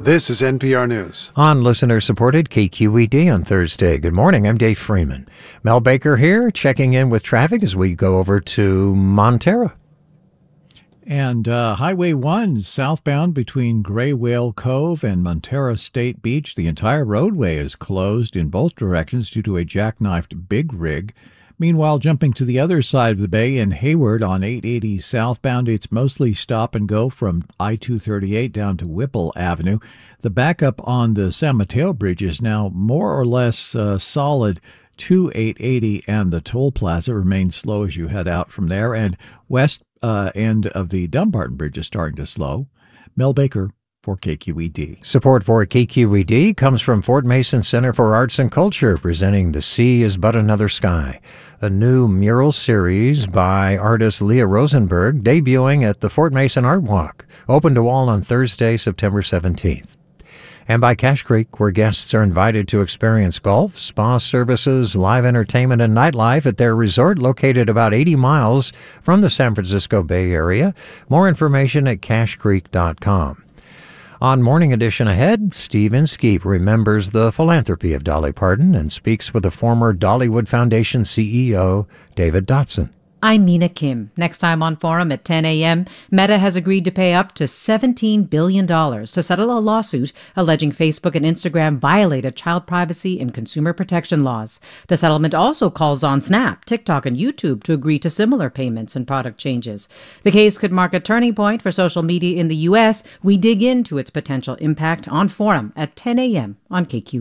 This is NPR News. On listener-supported KQED on Thursday. Good morning, I'm Dave Freeman. Mel Baker here, checking in with traffic as we go over to Montara. And Highway 1 southbound between Gray Whale Cove and Montara State Beach, the entire roadway is closed in both directions due to a jackknifed big rig. Meanwhile, jumping to the other side of the bay in Hayward on 880 southbound, it's mostly stop and go from I-238 down to Whipple Avenue. The backup on the San Mateo Bridge is now more or less solid to 880, and the toll plaza remains slow as you head out from there. And west end of the Dumbarton Bridge is starting to slow. Mel Baker for KQED. Support for KQED comes from Fort Mason Center for Arts and Culture, presenting The Sea is But Another Sky, a new mural series by artist Leah Rosenberg, debuting at the Fort Mason Art Walk, open to all on Thursday, September 17th. And by Cache Creek, where guests are invited to experience golf, spa services, live entertainment, and nightlife at their resort located about 80 miles from the San Francisco Bay Area. More information at cachecreek.com. On Morning Edition ahead, Steve Inskeep remembers the philanthropy of Dolly Parton and speaks with the former Dollywood Foundation CEO, David Dotson. I'm Mina Kim. Next time on Forum at 10 a.m., Meta has agreed to pay up to $17 billion to settle a lawsuit alleging Facebook and Instagram violated child privacy and consumer protection laws. The settlement also calls on Snap, TikTok, and YouTube to agree to similar payments and product changes. The case could mark a turning point for social media in the U.S. We dig into its potential impact on Forum at 10 a.m. on KQ.